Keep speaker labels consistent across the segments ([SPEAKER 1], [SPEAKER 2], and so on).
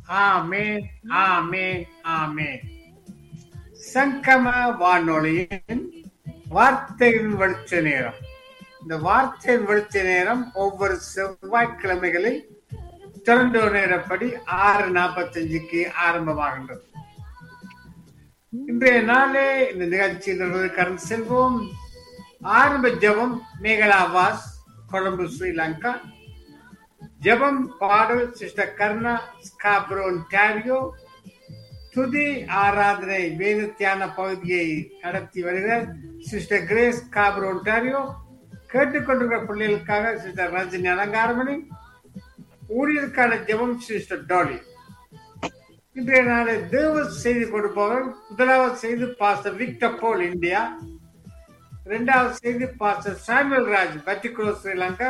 [SPEAKER 1] ஆமென், ஆமென், ஆமென். சங்கம வானொலியின் வார்த்தையின் வெளிச்ச நேரம். இந்த வார்த்தையின் வெளிச்ச நேரம் ஒவ்வொரு செவ்வாய்க்கிழமைகளில் டொரண்டோ நேரப்படி 6:45 ஆரம்பமாகின்றது. இன்றைய நாளே இந்த நிகழ்ச்சியில் கடந்து செல்வோம். ஆரம்ப ஜெபம் மேகலா வாஸ், கொழும்பு, ஸ்ரீலங்கா. ஜெபம் பாடல் சிஸ்டர் கர்ணா, ஸ்காப்ரோ, ஒன்டாரியோ. துதி ஆராதனை வேத தியான பகுதியை நடத்தி வருகிறார் சிஸ்டர் கிரேஸ், ஸ்காப்ரோ, ஒன்டாரியோ. கேட்டுக்கொண்டிருக்கிற பிள்ளைகளுக்காக சிஸ்டர் ரஜினி அலங்காரமணி. ஊழியருக்கான ஜெபம் சிஸ்டர் டாலி. இன்றைய நாளை தேவ செய்தி கொடுப்பவர் முதலாவது செய்தி பாஸ்டர் விக்டர் போல், இந்தியா. இரண்டாவது செய்தி pastor Samuel Raj, Batticaloa, Sri Lanka.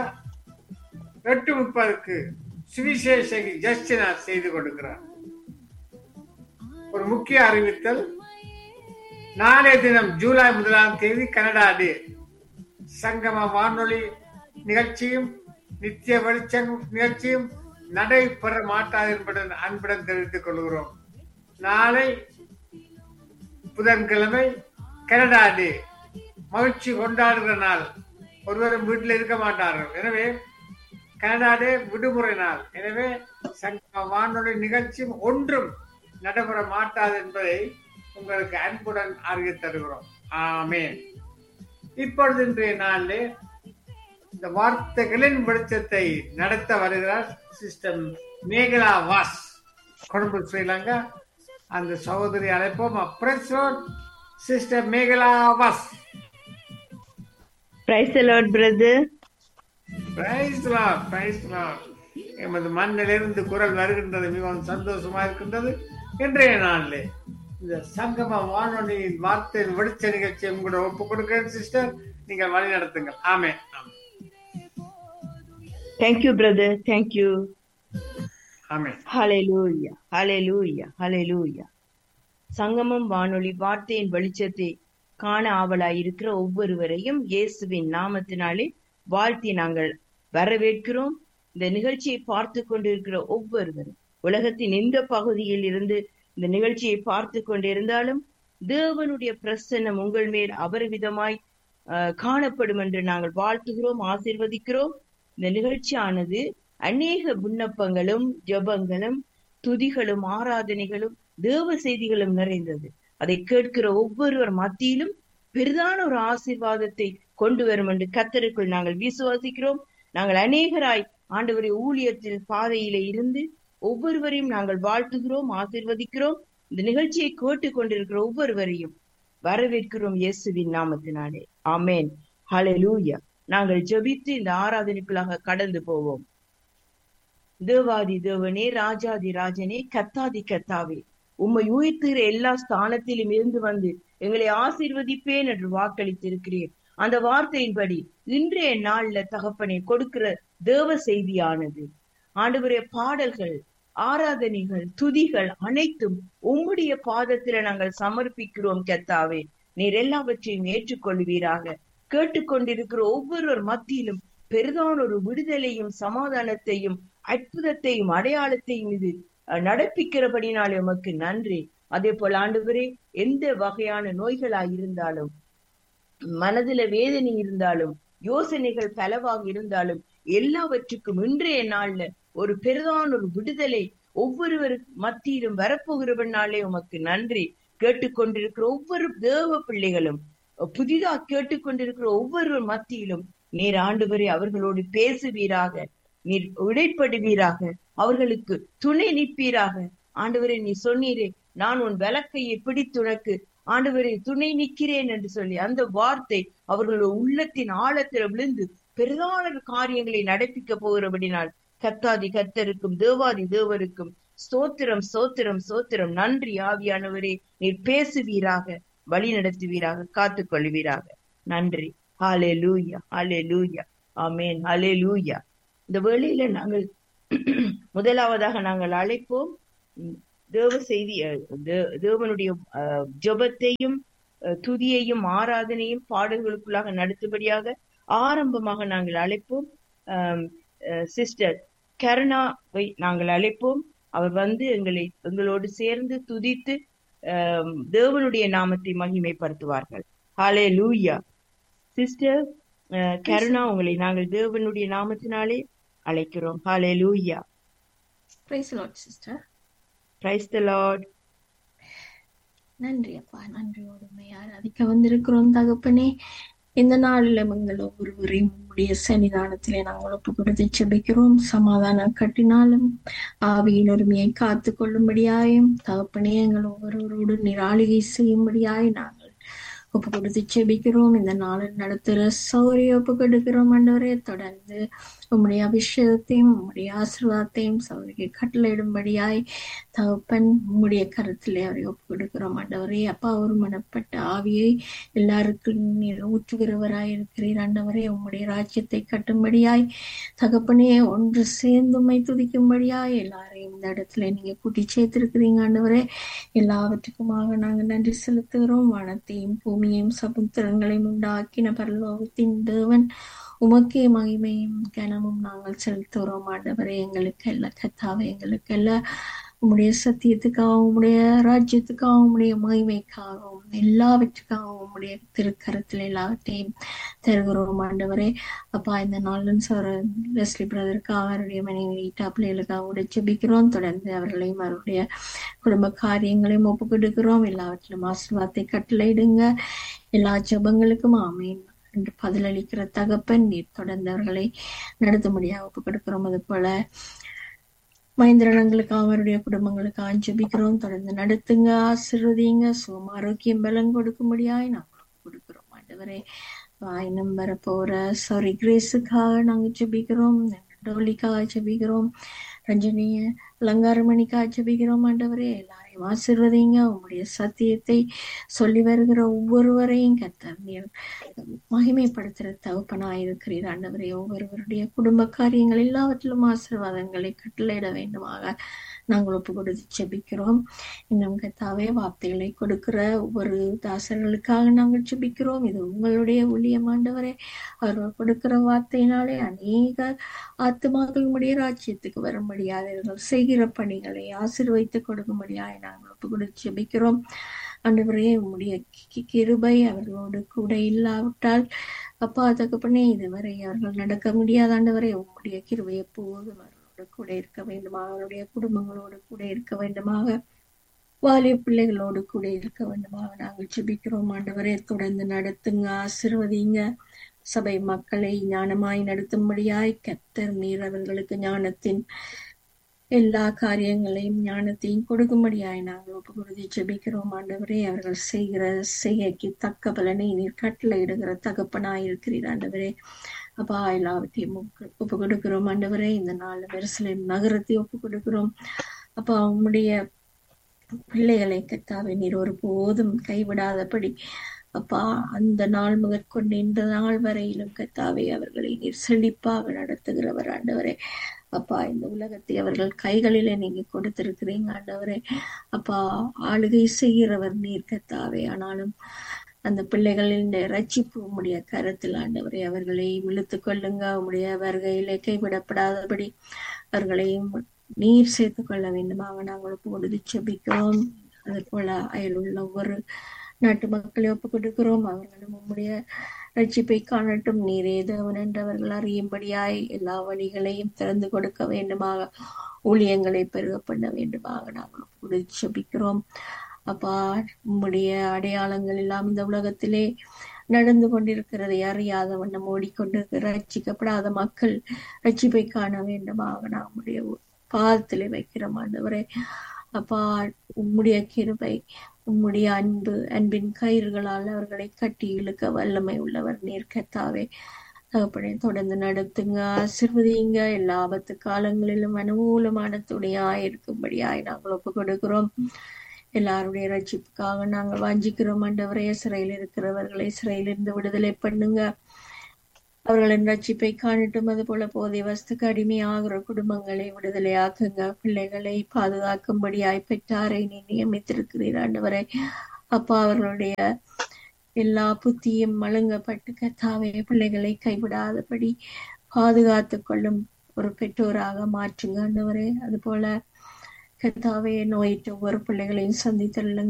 [SPEAKER 1] 8:30 சுவிசேஷகி Justina செய்து கொடுக்கிறார். ஒரு முக்கிய அறிவித்தல், நாளைய தினம் ஜூலை 1 கனடா டே சங்கம வானொலி நிகழ்ச்சியும் நித்திய வெளிச்சம் நிகழ்ச்சியும் நடைபெற மாட்டாது என்பதுடன் அன்புடன் தெரிவித்துக் கொள்கிறோம். நாளை புதன்கிழமை கனடா டே, மகிழ்ச்சி கொண்டாடுகிற நாள். ஒருவரும் வீட்டில் இருக்க மாட்டார்கள். எனவே கனடா டே விடுமுறை நாள். எனவே சங்கம வானொலி நிகழ்ச்சியும் ஒன்றும் நடைபெற மாட்டாது என்பதை உங்களுக்கு அன்புடன் அறிவித்து தருகிறோம். ஆமென். இப்பொழுது இன்றைய நாளிலே இந்த வார்த்தைகளின் வெளிச்சத்தை நடத்த வருகிறார் சிஸ்டர் மேகலா வாஸ், கொழும்பு, ஸ்ரீலங்கா. அந்த சகோதரி அழைப்போம். Sister Megala was.
[SPEAKER 2] Praise the Lord, brother.
[SPEAKER 1] Praise the Lord, praise the Lord. எமது மண்ணிலிருந்து குரல் வருகின்றது, மிகவும் சந்தோஷமா இருக்கின்றது. இன்றைய நாளிலே இந்த சங்கம வானொலியின் வார்த்தையின் வெளிச்ச நிகழ்ச்சியை உங்களோட ஒப்புக் கொடுக்கிறேன் சிஸ்டர். நீங்கள் வழி நடத்துங்கள். ஆமென்.
[SPEAKER 2] Thank you, brother. Thank you.
[SPEAKER 1] Amen.
[SPEAKER 2] Hallelujah. Hallelujah. Hallelujah. சங்கமம் வானொலி வார்த்தையின் வெளிச்சத்தை காண ஆவலாயிருக்கிற ஒவ்வொருவரையும் இயேசுவின் நாமத்தினாலே வாழ்த்தி நாங்கள் வரவேற்கிறோம். இந்த நிகழ்ச்சியை பார்த்து கொண்டிருக்கிற ஒவ்வொருவரும் உலகத்தின் எந்த பகுதியில் இருந்து இந்த நிகழ்ச்சியை பார்த்து கொண்டிருந்தாலும் தேவனுடைய பிரசன்னம் உங்கள் மேல் அபரிவிதமாய் காணப்படும் என்று நாங்கள் வாழ்த்துகிறோம், ஆசீர்வதிக்கிறோம். இந்த நிகழ்ச்சியானது அநேக விண்ணப்பங்களும் ஜெபங்களும் துதிகளும் ஆராதனைகளும் தேவ செய்திகளும் நிறைந்தது. அதை கேட்கிற ஒவ்வொருவர் மத்தியிலும் பெரிதான ஒரு ஆசீர்வாதத்தை கொண்டு வரும் என்று கர்த்தருக்குள் நாங்கள் விசுவாசிக்கிறோம். நாங்கள் அநேகராய் ஆண்டவரை ஊழியத்தில் பாதையிலே இருந்து ஒவ்வொருவரையும் நாங்கள் வாழ்த்துகிறோம், ஆசீர்வதிக்கிறோம். இந்த நிகழ்ச்சியை கேட்டுக் கொண்டிருக்கிற ஒவ்வொருவரையும் வரவேற்கிறோம் இயேசுவின் நாமத்தினாலே. ஆமென். ஹல்லேலூயா. நாங்கள் ஜெபித்து இந்த ஆராதனைக்குள்ளாக கடந்து போவோம். தேவாதி தேவனே, ராஜாதி ராஜனே, கத்தாதி கத்தாவே, உம்மை உயர்த்துகிற எல்லா ஸ்தானத்திலும் இருந்து வந்து எங்களை ஆசீர்வதிப்பேன் என்று வாக்களித்திருக்கிறீர். அந்த வார்த்தையின்படி இன்றைய நாள்ல தகப்பனை கொடுக்கிற தேவ செய்தியானது ஆண்டவரே, பாடல்கள், ஆராதனைகள், துதிகள் அனைத்தும் உம்முடைய பாதத்தில நாங்கள் சமர்ப்பிக்கிறோம். கர்த்தாவே, நீர் எல்லாவற்றையும் ஏற்றுக்கொள்வீராக. கேட்டுக்கொண்டிருக்கிற ஒவ்வொருவர் மத்தியிலும் பெரிதான ஒரு விடுதலையும் சமாதானத்தையும் அற்புதத்தையும் அடையாளத்தையும் இது நடப்பிக்கிறபடினாலே உமக்கு நன்றி. அதே போல ஆண்டவரே, எந்த வகையான நோய்களாய் இருந்தாலும், மனதில வேதனை இருந்தாலும், யோசனைகள் பலவாக இருந்தாலும், எல்லாவற்றுக்கும் இன்றைய நாள்ல ஒரு பெரிதான ஒரு விடுதலை ஒவ்வொருவர் மத்தியிலும் வரப்போகிறவனாலே உமக்கு நன்றி. கேட்டுக்கொண்டிருக்கிற ஒவ்வொரு தேவ பிள்ளைகளும், புதிதாக கேட்டுக்கொண்டிருக்கிற ஒவ்வொரு மத்தியிலும் நீர் ஆண்டவரே அவர்களோடு பேசுவீராக, நீர் இடைப்படுவீராக, அவர்களுக்கு துணை நிற்பீராக. ஆண்டவரே, நீ சொன்னீரே, நான் உன் வலக்கையை பிடித்து உனக்கு ஆண்டவரே துணை நிற்கிறேன் என்று சொல்லி அந்த வார்த்தை அவர்களுடைய உள்ளத்தின் ஆழத்தில் விழுந்து பெரிதான காரியங்களை நடப்பிக்க போகிறபடினால் கர்த்தாதி கர்த்தருக்கும் தேவாதி தேவருக்கும் ஸ்தோத்திரம், ஸ்தோத்திரம், ஸ்தோத்திரம். நன்றி ஆவியானவரே, நீர் பேசுவீராக, வழி நடத்துவீராக, காத்துக் கொள்வீராக. நன்றி. ஹல்லேலூயா, ஹல்லேலூயா, ஆமென், ஹல்லேலூயா. இந்த வேளையில நாங்கள் முதலாவதாக நாங்கள் அழைப்போம் தேவ செய்தி, தேவனுடைய ஜெபத்தையும் துதியையும் ஆராதனையும் பாடல்களுக்குள்ளாக நடத்தும்படியாக ஆரம்பமாக நாங்கள் அழைப்போம் சிஸ்டர் கருணாவை நாங்கள் அழைப்போம். அவர் வந்து எங்களோடு சேர்ந்து துதித்து தேவனுடைய நாமத்தை மகிமைப்படுத்துவார்கள். ஹalleluya. சிஸ்டர் கருணா, உங்களை நாங்கள் தேவனுடைய நாமத்தினாலே அழைக்கிறோம். ஹalleluya.
[SPEAKER 3] Praise the Lord, sister.
[SPEAKER 2] Praise the Lord.
[SPEAKER 3] நன்றி அப்பா, நன்றியோடு ஆராதிக்க வந்திருக்கிறோம் தகப்பனே. இந்த நாளில் எங்கள் ஒவ்வொருவரையும் உடைய சன்னிதானத்திலே நாங்கள் ஒப்பு கொடுத்து செபிக்கிறோம். சமாதானம் கட்டினாலும் ஆவியின் ஒருமையை காத்து கொள்ளும்படியாயும் தகப்பனே எங்கள் ஒவ்வொருவரோடு நிராளிகை செய்யும்படியாய் நாங்கள் ஒப்பு கொடுத்து செபிக்கிறோம். இந்த நாளில் நடத்துகிற சௌரிய ஒப்பு கொடுக்கிறோம் ஆண்டவரே. தொடர்ந்து உம்முடைய அபிஷேகத்தையும் உம்முடைய ஆசீர்வாதத்தையும் சௌரிக்கு கட்டளையிடும்படியாய் தகப்பன் உம்முடைய கருத்திலே அவரை ஒப்பு கொடுக்கிறோம் ஆண்டவரே. அப்பா, ஒரு மனப்பட்ட ஆவியை எல்லாருக்கும் நீர் ஊற்றுகிறவராய் இருக்கிறீர் ஆண்டவரே. உம்முடைய ராஜ்யத்தை கட்டும்படியாய் தகப்பனே ஒன்று சேர்ந்து உம்மை துதிக்கும்படியாய் எல்லாரையும் இந்த இடத்துல நீங்க கூட்டி சேர்த்திருக்கிறீங்க ஆண்டவரே. எல்லாவற்றுக்குமாக நாங்கள் நன்றி செலுத்துகிறோம். வானத்தையும் பூமியையும் சமுத்திரங்களையும் உண்டாக்கின பரலோகத்தின் தேவன் உமக்கே மகிமையும் கனமும் நாங்கள் செலுத்துகிறோம் ஆண்டவரே. எங்களுக்கு அல்ல கத்தாவே, எங்களுக்கு அல்ல, உம்முடைய சத்தியத்துக்காகவும் உம்முடைய ராஜ்யத்துக்காகவும் உம்முடைய மகிமைக்காகவும் எல்லாவற்றுக்காகவும் உம்முடைய திருக்கரத்தில் எல்லாவற்றையும் தருகிறோம் ஆண்டவரே. அப்பா, இந்த நாளும் லெஸ்லி பிரதருக்காக அவருடைய மனைவி வீட்டா பிள்ளைகளுக்காக ஜெபிக்கிறோம். தொடர்ந்து அவர்களையும் அவருடைய குடும்ப காரியங்களையும் ஒப்பு கொடுக்கிறோம். எல்லாவற்றிலும் ஆசீர்வாதத்தை கட்டளையிடுங்க. எல்லா ஜெபங்களுக்கும் ஆமீன் என்று பதிலளிக்கிற தகப்பன் நீர் தொடர்ந்து அவர்களை நடத்தும்படியாக ஒப்பு கொடுக்கிறோம். அது போல மகேந்திரனங்களுக்கு அவருடைய குடும்பங்களுக்கு ஜெபிக்கிறோம். தொடர்ந்து நடத்துங்க, ஆசீர்வதிங்க, சுகம் ஆரோக்கியம் பலம் கொடுக்கும்படியாய் நாங்கள் கொடுக்கிறோம் ஆண்டவரே. இன்னும் வரப்போற கிரேஸுக்காக நாங்க ஜெபிக்கிறோம். டோலிக்காக ஜெபிக்கிறோம். ரஞ்சனிய அலங்காரமணிக்காக ஜெபிக்கிறோம் ஆண்டவரே. எல்லாரையும் ஆசீர்வதிங்க. உங்களுடைய சத்தியத்தை சொல்லி வருகிற ஒவ்வொருவரையும் கர்த்தர் நீர் மகிமைப்படுத்துற தகப்பனாயிருக்கிறீர் ஆண்டவரே. ஒவ்வொருவருடைய குடும்ப காரியங்கள் எல்லாவற்றிலும் ஆசீர்வாதங்களை கட்டளையிட வேண்டுமாக நாங்கள் ஒப்பு கொடுத்து ஜெபிக்கிறோம். இன்னும் கர்த்தாவே, வார்த்தைகளை கொடுக்கிற ஒவ்வொரு தாசர்களுக்காக நாங்கள் ஜெபிக்கிறோம். இது உங்களுடைய ஊழியம் ஆண்டவரே. அவர்கள் கொடுக்கிற வார்த்தையினாலே அநேக ஆத்துமாக்கள் உடைய ராஜ்யத்துக்கு வரும்படியாக செய்கிற பணிகளை ஆசீர்வதித்து கொடுக்கும்படியாக நாங்கள் ஒப்பு கொடுத்து ஜெபிக்கிறோம் ஆண்டவரே. உம்முடைய கிருபை அவர்களோடு கூட இல்லாவிட்டால் அப்பா தகப்பனே இதுவரை அவர்கள் நடக்க முடியாத ஆண்டவரே. உம்முடைய கிருபை எப்போதும் கூட இருக்க வேண்டுமாக, அவருடைய குடும்பங்களோடு கூட இருக்க வேண்டுமாக, வாலிய பிள்ளைகளோடு கூட இருக்க வேண்டுமாக நாங்கள் ஜெபிக்கிறோம் ஆண்டவரே. தொடர்ந்து நடத்துங்க, ஆசீர்வதிங்க. சபை மக்களை ஞானமாய் நடத்தும்படியாய் கர்த்தர் நீர் அவர்களுக்கு ஞானத்தின் எல்லா காரியங்களையும் ஞானத்தையும் கொடுக்கும்படியாய் நாங்கள் ஒப்பு கொடுத்து ஜெபிக்கிறோம் ஆண்டவரே. அவர்கள் செய்கிற செய்கைக்கு தக்க பலனை நீர் கட்டளையிடுகிற தகப்பனாய் இருக்கிறீர் ஆண்டவரே. அப்பா, எல்லாவற்றையும் ஒப்பு கொடுக்கிறோம் ஆண்டவரே. இந்த நாள் எருசலேம் நகரத்தை ஒப்பு கொடுக்கிறோம் அப்பா. உம்முடைய பிள்ளைகளை கர்த்தாவே நீர் ஒரு போதும் கைவிடாதபடி அப்பா, அந்த நாள் முதற்கொண்டு இந்த நாள் வரையிலும் கர்த்தாவே அவர்களை நீர் செழிப்பாக நடத்துகிறவர் ஆண்டவரே. அப்பா, இந்த உலகத்தை அவர்கள் கைகளில நீங்க கொடுத்திருக்கிறீங்க ஆண்டவரே. அப்பா, ஆளுகை செய்கிறவர் நீர் கர்த்தாவே. ஆனாலும் அந்த பிள்ளைகளின் ரட்சிப்பு உம்முடைய கருத்தில் ஆண்டவரே. அவர்களை இழுத்து கொள்ளுங்க. உம்முடைய வருகையிலே கைவிடப்படாதபடி அவர்களையும் நீர் சேர்த்து கொள்ள வேண்டுமாக நாங்கள் ஒப்பு கொடுத்து ஜெபிக்கிறோம். அது போல அயலுள்ள ஒவ்வொரு நாட்டு மக்களை ஒப்பு கொடுக்கிறோம். அவர்களும் உம்முடைய ரட்சிப்பை காணட்டும். நீரே தேவன் என்றவர்கள் அறியும்படியாய் எல்லா வழிகளையும் திறந்து கொடுக்க வேண்டுமாக, ஊழியங்களை பெருக பண்ண வேண்டுமாக நாங்கள் ஒப்பு கொடுத்து ஜெபிக்கிறோம். அப்பா, உம்முடைய அடையாளங்கள் எல்லாம் இந்த உலகத்திலே நடந்து கொண்டிருக்கிறதை அறியாத வண்ணம் ஓடிக்கொண்டிருக்கிற ரட்சிக்கப்படாத மக்கள் ரட்சிப்பை காண வேண்டுமாக நம்முடைய பாதத்திலே வைக்கிறோம் ஆண்டவரே. அப்பா, உம்முடைய கிருபை, உம்முடைய அன்பின் கயிறுகளால் அவர்களை கட்டி இழுக்க வல்லமை உள்ளவர் நீர் கர்த்தாவே. தகப்பனே, தொடர்ந்து நடத்துங்க, ஆசீர்வதிங்க. எல்லா ஆபத்து காலங்களிலும் அனுகூலமான துணையாய் இருக்கும்படியாய் நாங்கள் ஒப்பு கொடுக்கிறோம். எல்லாருடைய ரட்சிப்புக்காக நாங்கள் வாஞ்சிக்கிறோம் ஆண்டவரே. சிறையில் இருக்கிறவர்களை சிறையிலிருந்து விடுதலை பண்ணுங்க. அவர்களின் ரட்சிப்பை காணட்டும். அது போல போதை வஸ்துக்கு அடிமையாகிற குடும்பங்களை விடுதலை ஆக்குங்க. பிள்ளைகளை பாதுகாக்கும்படியாய் பெற்றாரை நீ நியமித்திருக்கிறீர் ஆண்டவரே. அப்பா, அவர்களுடைய எல்லா புத்தியும் மழுங்கப்பட்டு கர்த்தாவே பிள்ளைகளை கைவிடாதபடி பாதுகாத்து கொள்ளும் ஒரு பெற்றோராக மாற்றுங்க ஆண்டவரே. அது போல கர்த்தாவே நோயற்ற ஒவ்வொரு பிள்ளைகளையும் சந்தித்தருளுங்க